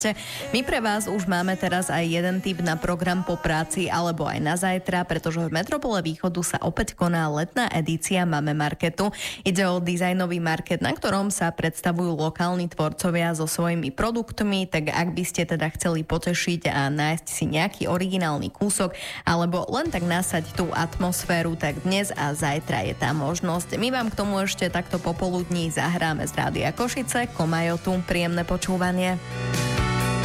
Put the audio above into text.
My pre vás už máme teraz aj jeden tip na program po práci alebo aj na zajtra, pretože v Metropole Východu sa opäť koná letná edícia Máme marketu. Ide o dizajnový market, na ktorom sa predstavujú lokálni tvorcovia so svojimi produktmi, tak ak by ste teda chceli potešiť a nájsť si nejaký originálny kúsok alebo len tak nasať tú atmosféru, tak dnes a zajtra je tá možnosť. My vám k tomu ešte takto popoludní zahráme z Rádia Košice, Komajotu. Príjemné počúvanie.